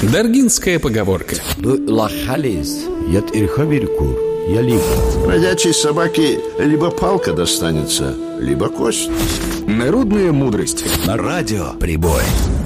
Даргинская поговорка. Бродячей собаке либо палка достанется, либо кость. Народная мудрость на радио Прибой.